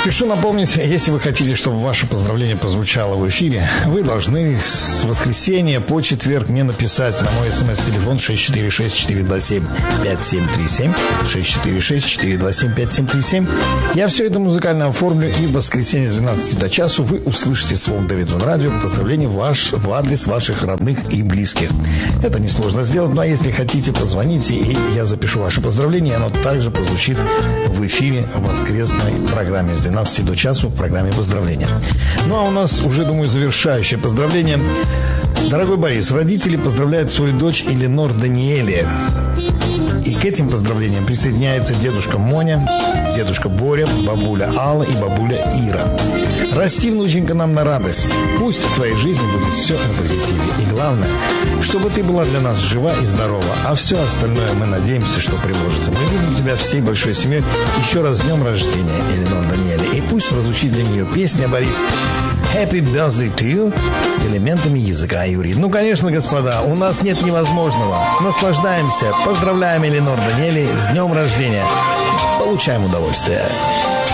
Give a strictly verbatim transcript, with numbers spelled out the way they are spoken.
Спешу напомнить, если вы хотите, чтобы ваше поздравление прозвучало в эфире, вы должны с воскресенья по четверг мне написать на мой смс-телефон шесть четыре шесть четыре два семь пять семь три семь, шесть четыре шесть четыре два семь пять семь три семь. Я все это музыкально оформлю, и в воскресенье с двенадцати до часу вы услышите с волн девять тон радио поздравление ваш, в адрес ваших родных и близких. Это несложно сделать, но если хотите, позвоните, и я запишу ваше поздравление, и оно также прозвучит в эфире в воскресной программе с двенадцати до часу, в программе поздравления. Ну а у нас уже, думаю, завершающее поздравление. Дорогой Борис, родители поздравляют свою дочь Эленор Даниэле. И к этим поздравлениям присоединяется дедушка Моня, дедушка Боря, бабуля Алла и бабуля Ира. Расти, внученька, нам на радость. Пусть в твоей жизни будет все на позитиве. И главное, чтобы ты была для нас жива и здорова. А все остальное мы надеемся, что приложится. Мы любим тебя всей большой семьей. Еще раз с днем рождения, Эленор Даниэле. И пусть прозвучит для нее песня, Борис, Happy Birthday to you с элементами языка Юрий. Ну, конечно, господа, у нас нет невозможного. Наслаждаемся. Поздравляем Эленор Даниэле с днем рождения. Получаем удовольствие.